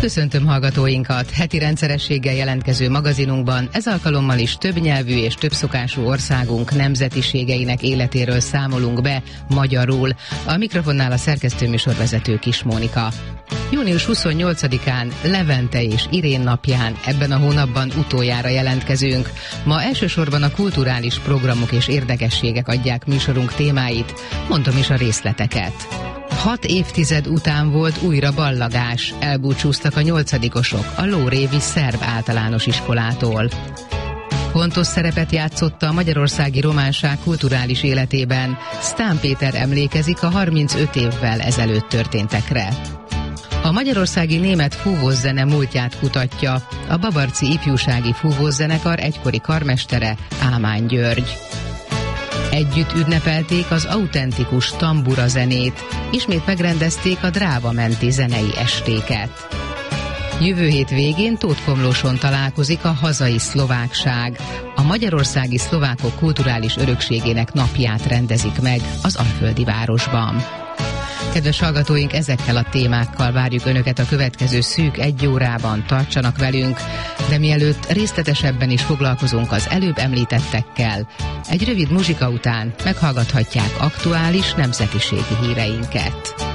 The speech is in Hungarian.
Köszöntöm hallgatóinkat! Heti rendszerességgel jelentkező magazinunkban ez alkalommal is többnyelvű és többszokású országunk nemzetiségeinek életéről számolunk be magyarul. A mikrofonnál a szerkesztőműsorvezető Kis Mónika. Június 28-án Levente és Irén napján ebben a hónapban utoljára jelentkezünk. Ma elsősorban a kulturális programok és érdekességek adják műsorunk témáit, mondom is a részleteket. 6 évtized után volt újra ballagás, elbúcsúztak a 8-osok a lórévi szerb általános iskolától. Fontos szerepet játszott a magyarországi románság kulturális életében. Sztán Péter emlékezik a 35 évvel ezelőtt történtekre. A magyarországi német fúvószene múltját kutatja a Babarci Ifjúsági Fúvószenekar egykori karmestere, Ámány György. Együtt ünnepelték az autentikus tambura zenét, ismét megrendezték a Drávamenti zenei estéket. Jövő hét végén Tóth Komlóson találkozik a hazai szlovákság. A magyarországi szlovákok kulturális örökségének napját rendezik meg az alföldi városban. Kedves hallgatóink, ezekkel a témákkal várjuk Önöket a következő szűk 1 órában, tartsanak velünk, de mielőtt részletesebben is foglalkozunk az előbb említettekkel, egy rövid muzsika után meghallgathatják aktuális nemzetiségi híreinket.